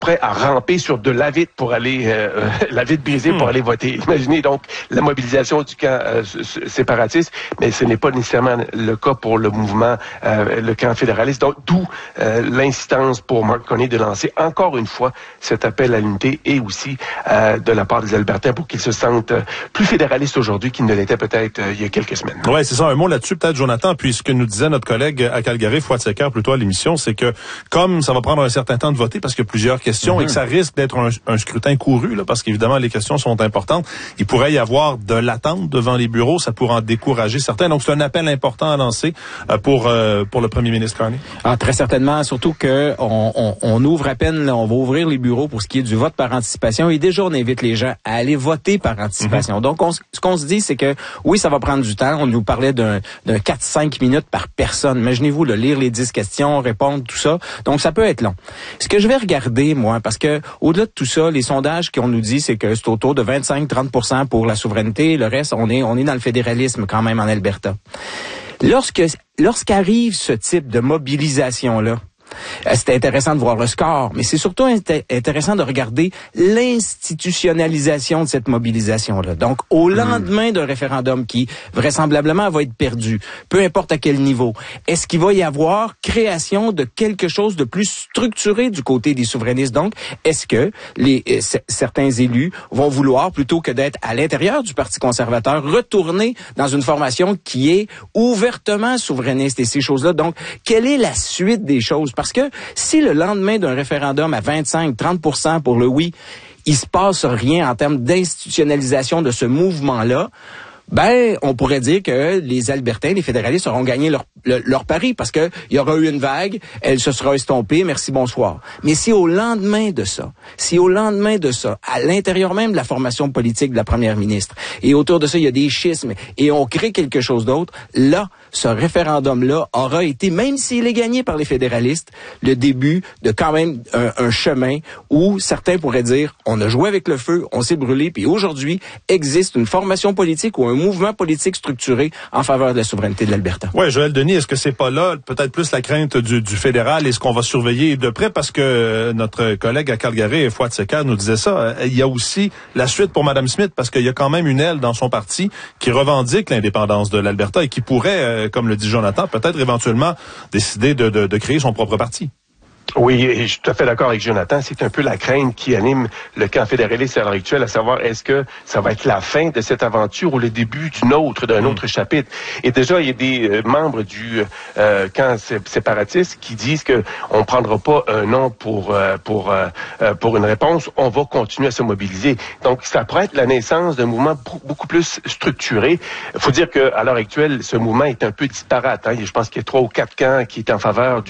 prêts à ramper sur de la vitre pour aller, la vitre brisée pour aller voter. Imaginez donc la mobilisation du camp séparatiste, mais ce n'est pas nécessairement le cas pour le mouvement, le camp fédéraliste. Donc, d'où l'insistance pour Mark Carney de lancer encore une fois cet appel à l'unité et aussi de la part des Albertains pour qu'ils se sentent plus fédéralistes aujourd'hui qu'ils ne l'étaient peut-être il y a quelques semaines. Ouais, c'est ça. Un mot là-dessus, peut-être, Jonathan, puis ce que nous disait notre collègue à Calgary, Foix-Sequer, plutôt à l'émission, c'est que comme ça va prendre un certain temps de voter parce qu'il y a plusieurs questions et que ça risque d'être un scrutin couru, là, parce qu'évidemment, les questions sont importantes, il pourrait y avoir de l'attente devant les bureaux, ça pourrait en décourager certains. Donc, c'est un appel important à lancer pour le premier ministre Carney. Ah, très certainement, surtout que on ouvre à peine, là, on va ouvrir les bureaux pour ce qui est du vote par anticipation et déjà, on invite les gens à aller voter par anticipation. Donc, ce qu'on se dit, c'est que oui, ça va prendre du temps. On nous parlait d'un 4-5 minutes par personne. Imaginez-vous, là, lire les 10 questions, répondre, tout ça. Donc, ça peut être long. Ce que je vais regarder, moi, parce que au-delà de tout ça, les sondages qu'on nous dit, c'est que c'est autour de 25-30% pour la souveraineté. Le reste, on est dans le fédéralisme quand même en Alberta. Lorsqu'arrive ce type de mobilisation-là, c'est intéressant de voir le score, mais c'est surtout intéressant de regarder l'institutionnalisation de cette mobilisation-là. Donc, au lendemain d'un référendum qui, vraisemblablement, va être perdu, peu importe à quel niveau, est-ce qu'il va y avoir création de quelque chose de plus structuré du côté des souverainistes? Donc, est-ce que certains élus vont vouloir, plutôt que d'être à l'intérieur du Parti conservateur, retourner dans une formation qui est ouvertement souverainiste et ces choses-là? Donc, quelle est la suite des choses? Parce que si le lendemain d'un référendum à 25-30% pour le oui, il se passe rien en termes d'institutionnalisation de ce mouvement-là, ben, on pourrait dire que les Albertains, les fédéralistes auront gagné leur pari parce que il y aura eu une vague, elle se sera estompée, merci, bonsoir. Mais si au lendemain de ça, à l'intérieur même de la formation politique de la première ministre, et autour de ça, il y a des schismes, et on crée quelque chose d'autre, là, ce référendum-là aura été, même s'il est gagné par les fédéralistes, le début de quand même un chemin où certains pourraient dire, on a joué avec le feu, on s'est brûlé, puis aujourd'hui, existe une formation politique ou un mouvement politique structuré en faveur de la souveraineté de l'Alberta. Ouais, Joël Denis, est-ce que c'est pas là peut-être plus la crainte du fédéral et ce qu'on va surveiller de près parce que notre collègue à Calgary, Foix-Sequer, nous disait ça. Il y a aussi la suite pour Mme Smith parce qu'il y a quand même une aile dans son parti qui revendique l'indépendance de l'Alberta et qui pourrait, comme le dit Jonathan, peut-être éventuellement décider de créer son propre parti. Oui, et je suis tout à fait d'accord avec Jonathan. C'est un peu la crainte qui anime le camp fédéraliste à l'heure actuelle, à savoir est-ce que ça va être la fin de cette aventure ou le début d'un autre chapitre. Et déjà, il y a des membres du camp séparatiste qui disent que on prendra pas un nom pour une réponse. On va continuer à se mobiliser. Donc, ça pourrait être la naissance d'un mouvement beaucoup plus structuré. Il faut dire que à l'heure actuelle, ce mouvement est un peu disparate. Hein. Je pense qu'il y a 3 ou 4 camps qui est en faveur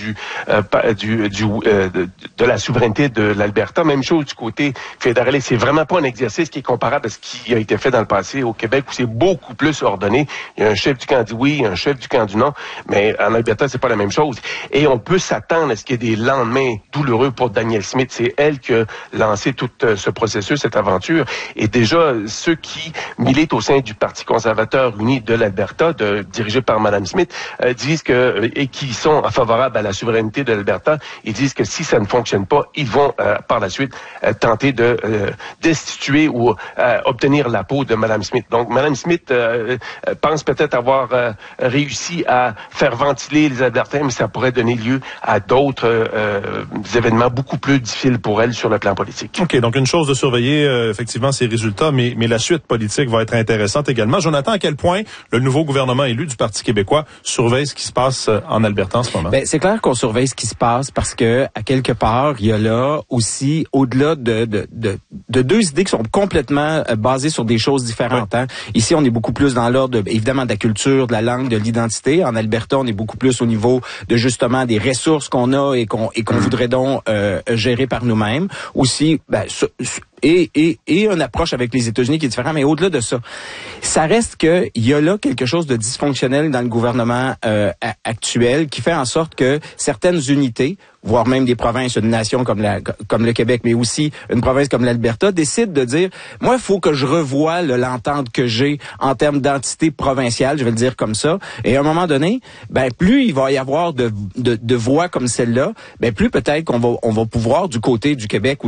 de la souveraineté de l'Alberta. Même chose du côté fédéraliste. C'est vraiment pas un exercice qui est comparable à ce qui a été fait dans le passé au Québec où c'est beaucoup plus ordonné. Il y a un chef du camp du oui, un chef du camp du non, mais en Alberta, c'est pas la même chose. Et on peut s'attendre à ce qu'il y ait des lendemains douloureux pour Danielle Smith. C'est elle qui a lancé tout ce processus, cette aventure. Et déjà, ceux qui militent au sein du Parti conservateur uni de l'Alberta, dirigé par Mme Smith, disent et qui sont favorables à la souveraineté de l'Alberta, ils disent que si ça ne fonctionne pas, ils vont par la suite tenter de destituer ou obtenir la peau de Mme Smith. Donc, Mme Smith pense peut-être avoir réussi à faire ventiler les Albertains, mais ça pourrait donner lieu à d'autres événements beaucoup plus difficiles pour elle sur le plan politique. OK, donc une chose de surveiller, effectivement, ces résultats, mais la suite politique va être intéressante également. Jonathan, à quel point le nouveau gouvernement élu du Parti québécois surveille ce qui se passe en Alberta en ce moment? Ben, c'est clair qu'on surveille ce qui se passe parce que, à quelque part, il y a là aussi, au-delà de deux idées qui sont complètement basées sur des choses différentes. Hein. Ici, on est beaucoup plus dans l'ordre, évidemment, de la culture, de la langue, de l'identité. En Alberta, on est beaucoup plus au niveau de, justement, des ressources qu'on a et qu'on voudrait donc gérer par nous-mêmes. Aussi, ben, et une approche avec les États-Unis qui est différente, mais au-delà de ça, ça reste que il y a là quelque chose de dysfonctionnel dans le gouvernement actuel qui fait en sorte que certaines unités, voire même des provinces, une nation comme le Québec, mais aussi une province comme l'Alberta, décident de dire, moi, il faut que je revoie l'entente que j'ai en termes d'entité provinciale, je vais le dire comme ça, et à un moment donné, ben plus il va y avoir de voix comme celle-là, ben plus peut-être qu'on va pouvoir, du côté du Québec,